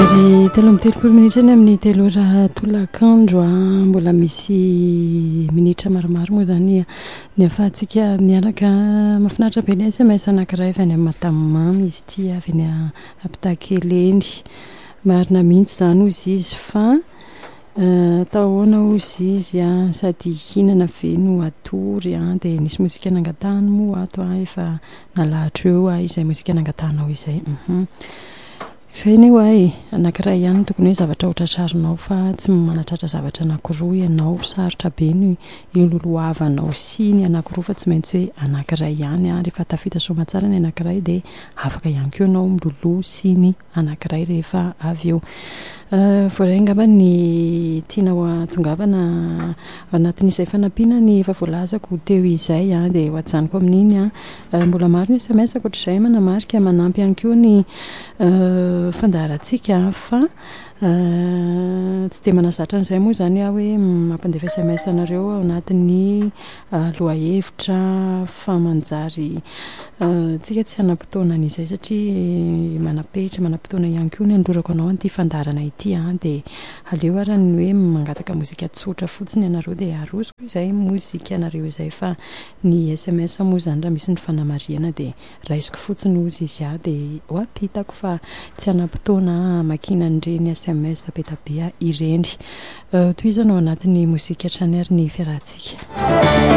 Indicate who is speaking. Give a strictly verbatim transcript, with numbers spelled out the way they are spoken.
Speaker 1: ary telo amby telopolo minitra ny amin'ny telo ora tolakandro a mbola misy minitra maromaro moa zany ny afahantsika miaraka mahafinaritra be ny S M S anankiray avy any amin'ny Matamamy izy ity avy any Ampitakely marina mihitsy zany ozy izy fa atahoana ozy izy a sady hinana ve no atory a dia nisy mozika nangatahany moa ato a efa nalahatra eo a izay mozika nangatahanao izay mhm izay ny hoe anankiray ihany tokony hoe zavatra hotratrarinao fa tsy manatratra zavatra anankiroa ianao sarotra be ny ilolohavanao sy ny anankiroa fa tsy maintsy hoe anankiray ihany a rehefa tafita soamantsara ny anankiray dia afaka ihany koa ianao miloloha sy ny anankiray rehefa avy eo voaray angamba ny tiana tongavana anatin'izay fanampiana ny efa voalazako teo izay a dia ho ajanoko amin'iny a mbola maro ny S M S akoatr'izay manamarika manampy ihany koa ny fandaharantsika fa tsy dia manazatra an'izay moa zany aho hoe mampandefa S M S anareo ao anatin'ny lohahevitra fa manjary tsika tsy hanam-potoana an'izay satria manapehitra manam-potoana ihany koa ny andorako anao an'ity fandaharana ity a dia aleo ara ny hoe mangataka mozika tsotra fotsiny ianareo dia arosoko izay mozika anareo izay fa ny S M S moa zany raha misy ny fanamariana dia raisiko fotsiny ozy izy a dia ho ampitako fa tsy hanam-potoana makina an'ireny S M S be dia be ireny toy izany ao anatin'ny mozika tranaire ny fiarahantsika.